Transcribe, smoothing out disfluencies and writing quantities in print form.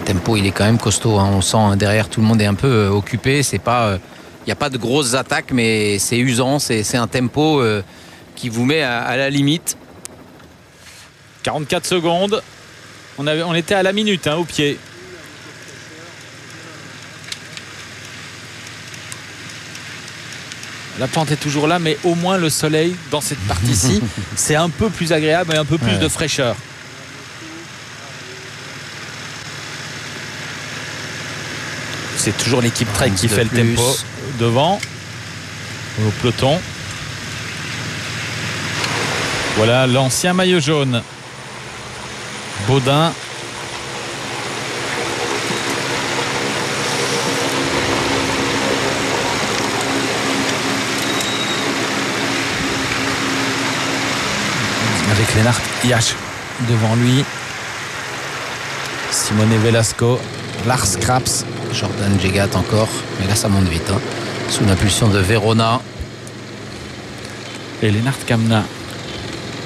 tempo, il est quand même costaud. On sent derrière, tout le monde est un peu occupé. C'est pas, il n'y a pas de grosses attaques, mais c'est usant. C'est un tempo qui vous met à la limite. 44 secondes. On était à la minute au pied. La pente est toujours là, mais au moins le soleil dans cette partie-ci, c'est un peu plus agréable et un peu plus de fraîcheur. C'est toujours l'équipe Trek qui fait le tempo devant au peloton. Voilà l'ancien maillot jaune. Baudin. Avec Lennart Yash devant lui. Simone Velasco, Lars Kraps, Jordan Jegat encore, mais là ça monte vite. Sous l'impulsion de Verona. Et Lennart Kamna